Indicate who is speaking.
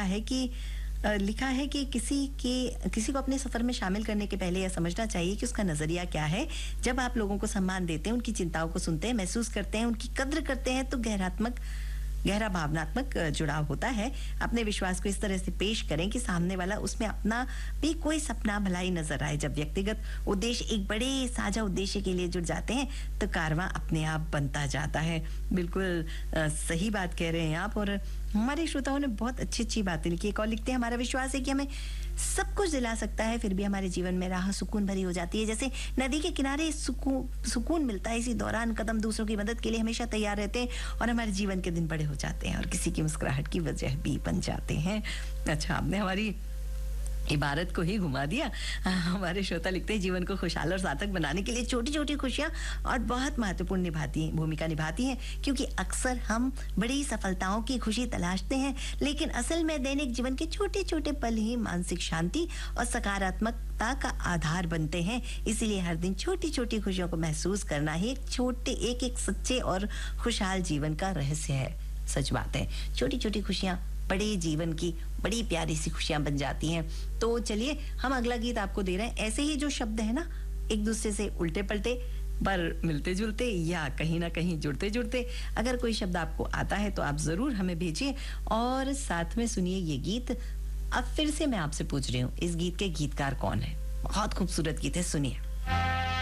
Speaker 1: है कि लिखा है कि किसी को अपने सफर में शामिल करने के पहले यह समझना चाहिए कि उसका नजरिया क्या है। जब आप लोगों को सम्मान देते हैं, उनकी चिंताओं को सुनते हैं, महसूस करते हैं, उनकी कद्र करते हैं, तो गहरा भावनात्मक जुड़ाव होता है। अपने विश्वास को इस तरह से पेश करें कि सामने वाला उसमें अपना भी कोई सपना भलाई नजर आए। जब व्यक्तिगत उद्देश्य एक बड़े साझा उद्देश्य के लिए जुड़ जाते हैं तो कारवां अपने आप बनता जाता है। बिल्कुल सही बात कह रहे हैं आप। और हमारे श्रोताओं ने बहुत अच्छी बातें लिखी। एक और लिखते हैं, हमारा विश्वास है कि हमें सब कुछ दिला सकता है, फिर भी हमारे जीवन में राह सुकून भरी हो जाती है। जैसे नदी के किनारे सुकून मिलता है, इसी दौरान कदम दूसरों की मदद के लिए हमेशा तैयार रहते हैं और हमारे जीवन के दिन बड़े हो जाते हैं और किसी की मुस्कुराहट की वजह भी बन जाते हैं। अच्छा, आपने हमारी इबारत को ही घुमा दिया। हमारे श्रोता लिखते हैं, जीवन को खुशहाल और सार्थक बनाने के लिए छोटी छोटी खुशियां और बहुत महत्वपूर्ण भूमिका निभाती हैं, क्योंकि अक्सर हम बड़ी सफलताओं की खुशी तलाशते हैं, लेकिन असल में दैनिक जीवन के छोटे छोटे पल ही मानसिक शांति और सकारात्मकता का आधार बनते हैं। इसीलिए हर दिन छोटी छोटी खुशियों को महसूस करना ही एक सच्चे और खुशहाल जीवन का रहस्य है। सच बात है, छोटी छोटी खुशियां बड़े जीवन की बड़ी प्यारी सी खुशियां बन जाती हैं। तो चलिए हम अगला गीत आपको दे रहे हैं। ऐसे ही जो शब्द है ना, एक दूसरे से उल्टे पलटे पर मिलते जुलते या कहीं ना कहीं जुड़ते जुड़ते, अगर कोई शब्द आपको आता है तो आप जरूर हमें भेजिए और साथ में सुनिए ये गीत। अब फिर से मैं आपसे पूछ रही हूँ, इस गीत के गीतकार कौन है? बहुत खूबसूरत गीत है, सुनिए।